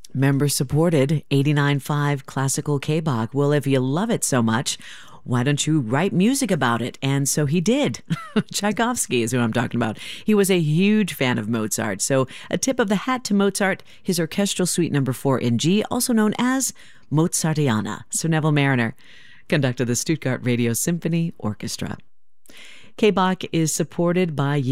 Member-supported 89.5 Classical K-Bach. Well, if you love it so much, why don't you write music about it? And so he did. Tchaikovsky is who I'm talking about. He was a huge fan of Mozart. So a tip of the hat to Mozart, his Orchestral Suite No. 4 in G, also known as Mozartiana. Sir Neville Marriner conducted the Stuttgart Radio Symphony Orchestra. K-Bach is supported by